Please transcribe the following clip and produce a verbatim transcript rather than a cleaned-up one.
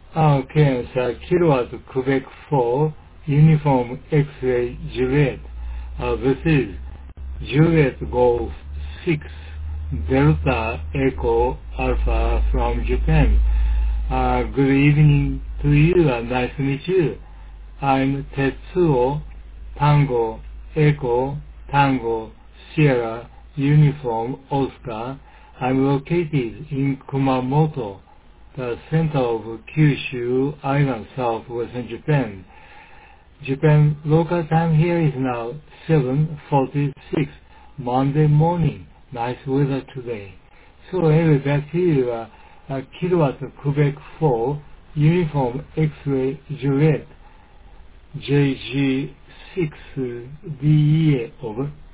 Okay, so Kilowatt Quebec four, Uniform X-ray Juliet. Uh, this is Juliet Golf six, Delta Echo Alpha from Japan. Uh, good evening to you and nice to meet you. I'm Tetsuo Tango Echo Tango Sierra Uniform Oscar. I'm located in Kumamoto, the center of Kyushu Island, southwestern Japan. Japan local time here is now seven forty-six, Monday morning. Nice weather today. So anyway, back to you. Uh, uh, Kilowatt Quebec four, Uniform X-ray Juliet, J G six D E A, over.